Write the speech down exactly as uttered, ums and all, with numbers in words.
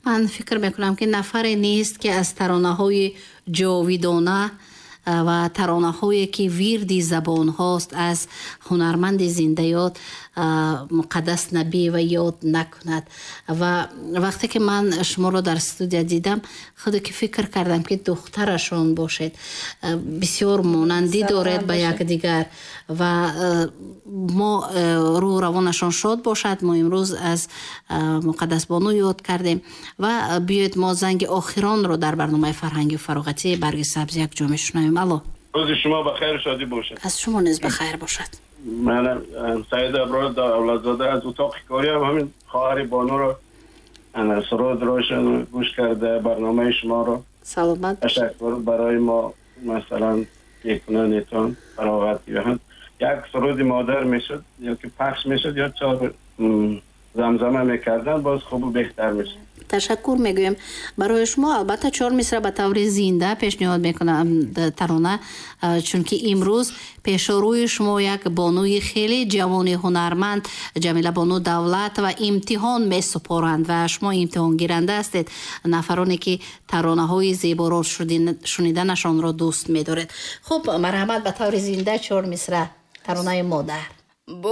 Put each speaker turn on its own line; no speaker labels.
من فکر میکنم که نفری نیست که از ترانه های جاویدانه و ترانه هایی که ویردی زبان هاست از هنرمند زنده یاد مقدس نبی و یاد نکند. و وقتی که من شما رو در استودیو دیدم خود که فکر کردم که دخترشون باشد، بسیار مانندی دارد به یک دیگر و ما رو روانشان شاد باشد. ما امروز از مقدس بانو یاد کردیم و بیاید ما زنگ آخران رو در برنامه فرهنگی و فراغتی برگ سبز یک جا میشنویم. الو،
روز شما بخیر شادی باشد.
از شما نیز بخیر باشد.
من سعید ابرار اولادزاده از اتاق کاری هم همین خواهر بانو رو سرود روشن گوش کرده برنامه شما رو.
سلامت
تشکر برای ما مثلا یک کنانتان فراغتی هم یک سرود مادر میشد یا که پخش میشد یا چهار زمزمه میکردن باز خوب و بهتر میشد.
تشکر میگویم برای شما. البته چهار مصرع به طور زنده پیشنهاد میکنم ترانه، چون که امروز پیش روی شما یک بانوی خیلی جوان هنرمند جمیله بانو دولت و امتحان میسپارند و شما امتحان گیرنده هستید، نفرانی که ترانه های زیبا را شنیدنشان را دوست میدارید. خب مرحمت به طور زنده چهار مصرع ترانه مادر.